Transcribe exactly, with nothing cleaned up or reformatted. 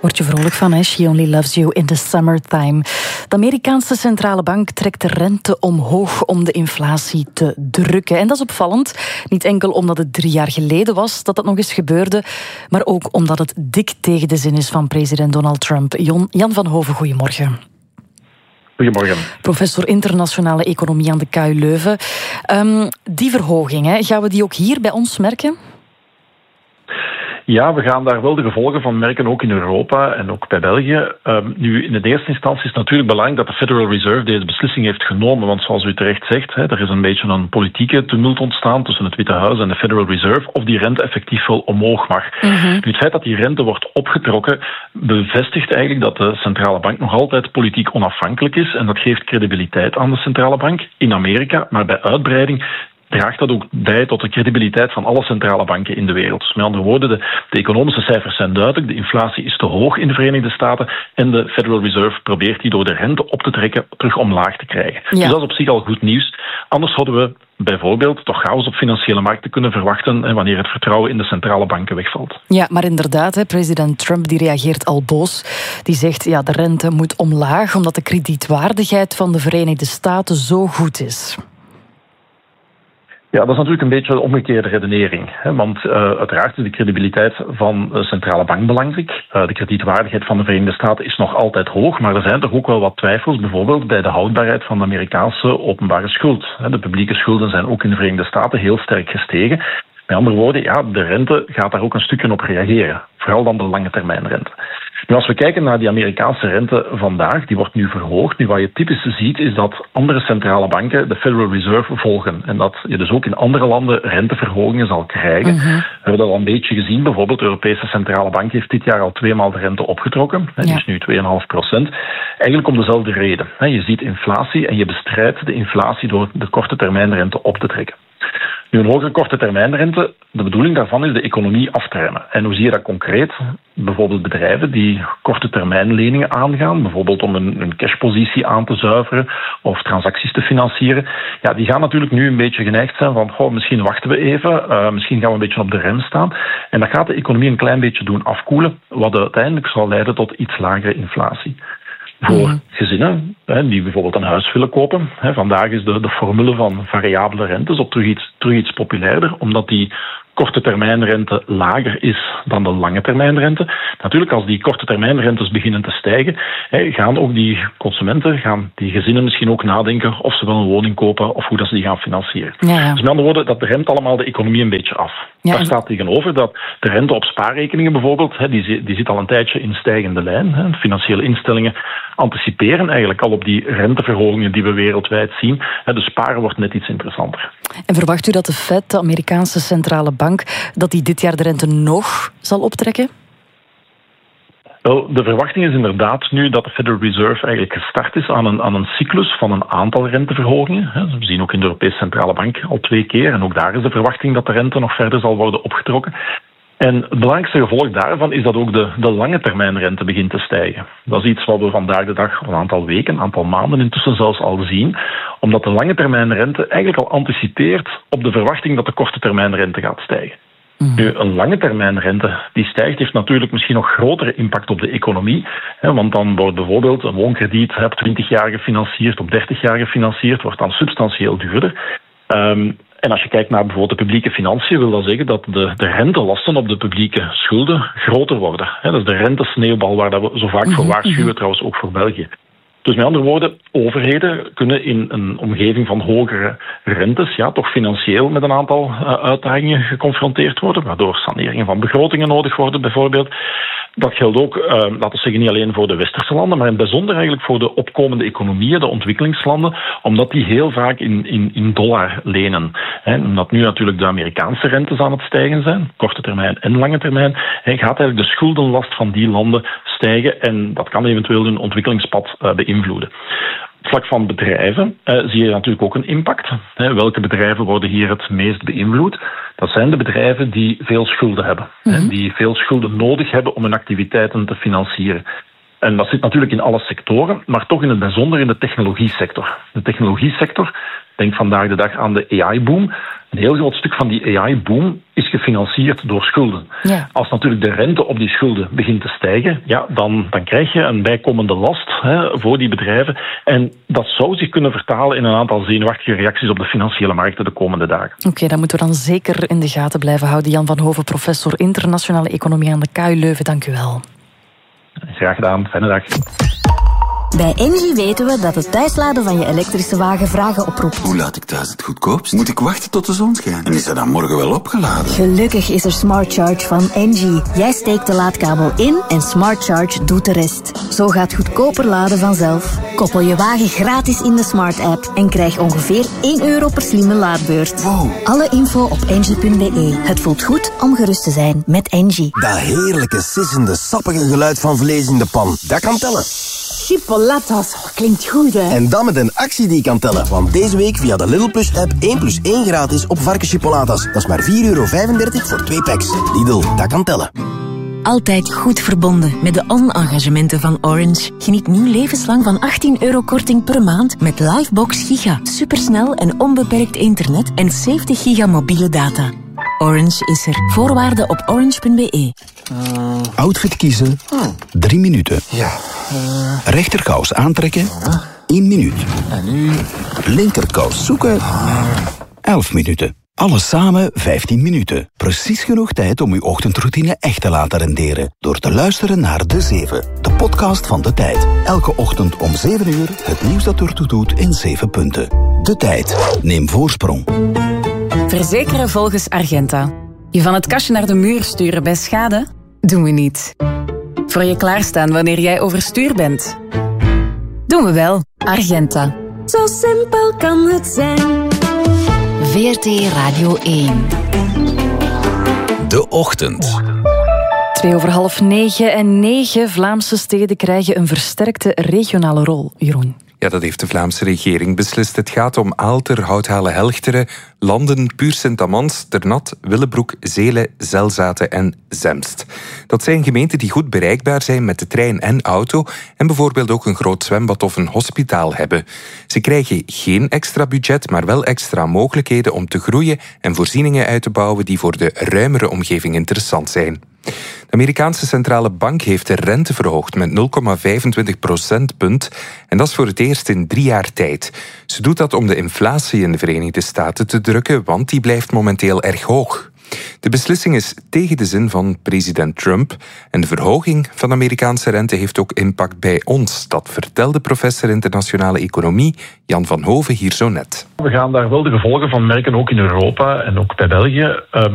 Word je vrolijk van, hè? She only loves you in the summertime. De Amerikaanse centrale bank trekt de rente omhoog om de inflatie te drukken. En dat is opvallend. Niet enkel omdat het drie jaar geleden was dat dat nog eens gebeurde, maar ook omdat het dik tegen de zin is van president Donald Trump. Jan van Hoven, goedemorgen. Goedemorgen. Professor internationale economie aan de K U Leuven. Um, die verhoging, hè, gaan we die ook hier bij ons merken? Ja, we gaan daar wel de gevolgen van merken, ook in Europa en ook bij België. Um, nu, in de eerste instantie is het natuurlijk belangrijk dat de Federal Reserve deze beslissing heeft genomen. Want zoals u terecht zegt, hè, er is een beetje een politieke tumult ontstaan tussen het Witte Huis en de Federal Reserve, of die rente effectief wel omhoog mag. Mm-hmm. Nu, het feit dat die rente wordt opgetrokken bevestigt eigenlijk dat de centrale bank nog altijd politiek onafhankelijk is. En dat geeft credibiliteit aan de centrale bank in Amerika, maar bij uitbreiding draagt dat ook bij tot de credibiliteit van alle centrale banken in de wereld. Dus met andere woorden, de, de economische cijfers zijn duidelijk, de inflatie is te hoog in de Verenigde Staten en de Federal Reserve probeert die door de rente op te trekken terug omlaag te krijgen. Ja. Dus dat is op zich al goed nieuws. Anders hadden we bijvoorbeeld toch chaos op financiële markten kunnen verwachten hè, wanneer het vertrouwen in de centrale banken wegvalt. Ja, maar inderdaad, hè, president Trump die reageert al boos. Die zegt, ja, de rente moet omlaag omdat de kredietwaardigheid van de Verenigde Staten zo goed is. Ja, dat is natuurlijk een beetje een omgekeerde redenering. Hè? Want uh, uiteraard is de credibiliteit van de centrale bank belangrijk. Uh, de kredietwaardigheid van de Verenigde Staten is nog altijd hoog, maar er zijn toch ook wel wat twijfels, bijvoorbeeld bij de houdbaarheid van de Amerikaanse openbare schuld. De publieke schulden zijn ook in de Verenigde Staten heel sterk gestegen. Met andere woorden, ja, de rente gaat daar ook een stukje op reageren. Vooral dan de lange termijn rente. Nu, als we kijken naar die Amerikaanse rente vandaag, die wordt nu verhoogd. Nu, wat je typisch ziet, is dat andere centrale banken de Federal Reserve volgen. En dat je dus ook in andere landen renteverhogingen zal krijgen. Mm-hmm. We hebben dat al een beetje gezien. Bijvoorbeeld de Europese Centrale Bank heeft dit jaar al tweemaal de rente opgetrokken. Ja. Dus nu twee komma vijf procent. Eigenlijk om dezelfde reden. Je ziet inflatie en je bestrijdt de inflatie door de korte termijn rente op te trekken. Nu, een hogere korte termijnrente, de bedoeling daarvan is de economie af te remmen. En hoe zie je dat concreet? Bijvoorbeeld bedrijven die korte termijn leningen aangaan, bijvoorbeeld om een, een cashpositie aan te zuiveren of transacties te financieren. Ja, die gaan natuurlijk nu een beetje geneigd zijn van, goh, misschien wachten we even, uh, misschien gaan we een beetje op de rem staan. En dat gaat de economie een klein beetje doen afkoelen, wat uiteindelijk zal leiden tot iets lagere inflatie. Voor mm. gezinnen hè, die bijvoorbeeld een huis willen kopen. Hè, vandaag is de, de formule van variabele rentes op terug iets, terug iets populairder, omdat die korte termijnrente lager is dan de lange termijnrente. Natuurlijk, als die korte termijnrentes beginnen te stijgen, hè, gaan ook die consumenten, gaan die gezinnen misschien ook nadenken of ze wel een woning kopen of hoe dat ze die gaan financieren. Ja, ja. Dus met andere woorden, dat remt allemaal de economie een beetje af. Ja, Daar staat tegenover dat de rente op spaarrekeningen bijvoorbeeld, hè, die, die zit al een tijdje in stijgende lijn. Hè. Financiële instellingen anticiperen eigenlijk al op die renteverhogingen die we wereldwijd zien. Hè, dus sparen wordt net iets interessanter. En verwacht u dat de Fed, de Amerikaanse centrale bank, dat die dit jaar de rente nog zal optrekken? Wel, de verwachting is inderdaad nu dat de Federal Reserve eigenlijk gestart is aan een, aan een cyclus van een aantal renteverhogingen. We zien ook in de Europese Centrale Bank al twee keer. En ook daar is de verwachting dat de rente nog verder zal worden opgetrokken. En het belangrijkste gevolg daarvan is dat ook de, de lange termijn rente begint te stijgen. Dat is iets wat we vandaag de dag een aantal weken, een aantal maanden intussen zelfs al zien. Omdat de lange termijn rente eigenlijk al anticipeert op de verwachting dat de korte termijn rente gaat stijgen. Mm. Nu, een lange termijn rente die stijgt, heeft natuurlijk misschien nog grotere impact op de economie. Hè, want dan wordt bijvoorbeeld een woonkrediet op twintig jaar gefinancierd, op dertig jaar gefinancierd, wordt dan substantieel duurder. Um, En als je kijkt naar bijvoorbeeld de publieke financiën, wil dat zeggen dat de, de rentelasten op de publieke schulden groter worden. He, dat is de rentesneeuwbal waar we zo vaak voor waarschuwen, trouwens ook voor België. Dus met andere woorden, overheden kunnen in een omgeving van hogere rentes ja, toch financieel met een aantal uh, uitdagingen geconfronteerd worden, waardoor saneringen van begrotingen nodig worden bijvoorbeeld. Dat geldt ook, uh, laten we zeggen, niet alleen voor de westerse landen, maar in het bijzonder eigenlijk voor de opkomende economieën, de ontwikkelingslanden, omdat die heel vaak in, in, in dollar lenen. He, omdat nu natuurlijk de Amerikaanse rentes aan het stijgen zijn, korte termijn en lange termijn, he, gaat eigenlijk de schuldenlast van die landen stijgen en dat kan eventueel hun ontwikkelingspad uh, beïnvloeden. Op het vlak van bedrijven uh, zie je natuurlijk ook een impact. He, welke bedrijven worden hier het meest beïnvloed? Dat zijn de bedrijven die veel schulden hebben. Mm-hmm. He, die veel schulden nodig hebben om hun activiteiten te financieren. En dat zit natuurlijk in alle sectoren, maar toch in het bijzonder in de technologiesector. De technologiesector, denk vandaag de dag aan de A I-boom. Een heel groot stuk van die A I-boom is gefinancierd door schulden. Ja. Als natuurlijk de rente op die schulden begint te stijgen, ja, dan, dan krijg je een bijkomende last hè, voor die bedrijven. En dat zou zich kunnen vertalen in een aantal zenuwachtige reacties op de financiële markten de komende dagen. Oké, okay, dat moeten we dan zeker in de gaten blijven houden. Jan van Hoven, professor internationale economie aan de K U Leuven. Dank u wel. Graag gedaan. Fijne dag. Bij Engie weten we dat het thuisladen van je elektrische wagen vragen oproept. Hoe laat ik thuis het goedkoopst? Moet ik wachten tot de zon schijnt? En is dat dan morgen wel opgeladen? Gelukkig is er Smart Charge van Engie. Jij steekt de laadkabel in en Smart Charge doet de rest. Zo gaat goedkoper laden vanzelf. Koppel je wagen gratis in de Smart app en krijg ongeveer één euro per slimme laadbeurt. Wow. Alle info op engie punt be. Het voelt goed om gerust te zijn met Engie. Dat heerlijke, sissende, sappige geluid van vlees in de pan. Dat kan tellen. Chipolatas, klinkt goed, hè? En dan met een actie die kan tellen. Want deze week via de Lidl Plus app één plus één gratis op varkenschipolatas. Dat is maar vier euro vijfendertig voor twee packs. Lidl, dat kan tellen. Altijd goed verbonden met de on-engagementen van Orange. Geniet nu levenslang van achttien euro korting per maand met Livebox Giga. Supersnel en onbeperkt internet en zeventig giga mobiele data. Orange is er. Voorwaarden op orange punt be. Uh, Outfit kiezen. Oh. Drie minuten. Ja. Uh, Rechterkous aantrekken. Uh, één minuut. En nu? Linkerkous zoeken. Uh, Elf minuten. Alles samen vijftien minuten. Precies genoeg tijd om uw ochtendroutine echt te laten renderen. Door te luisteren naar De Zeven, de podcast van De Tijd. Elke ochtend om zeven uur het nieuws dat ertoe doet in zeven punten. De Tijd. Neem voorsprong. Verzekeren volgens Argenta. Je van het kastje naar de muur sturen bij schade? Doen we niet. Voor je klaarstaan wanneer jij overstuur bent? Doen we wel. Argenta. Zo simpel kan het zijn. V R T Radio één. De Ochtend. Twee over half negen en negen Vlaamse steden krijgen een versterkte regionale rol. Jeroen. Ja, dat heeft de Vlaamse regering beslist. Het gaat om Aalter, Houthalen-Helchteren, Landen, Puur-Sint-Amans, Ternat, Willebroek, Zelen, Zelzaten en Zemst. Dat zijn gemeenten die goed bereikbaar zijn met de trein en auto en bijvoorbeeld ook een groot zwembad of een hospitaal hebben. Ze krijgen geen extra budget, maar wel extra mogelijkheden om te groeien en voorzieningen uit te bouwen die voor de ruimere omgeving interessant zijn. De Amerikaanse centrale bank heeft de rente verhoogd met nul komma vijfentwintig procentpunt en dat is voor het eerst in drie jaar tijd. Ze doet dat om de inflatie in de Verenigde Staten te drukken, want die blijft momenteel erg hoog. De beslissing is tegen de zin van president Trump en de verhoging van de Amerikaanse rente heeft ook impact bij ons. Dat vertelde professor internationale economie Jan van Hoven hier zo net. We gaan daar wel de gevolgen van merken, ook in Europa en ook bij België.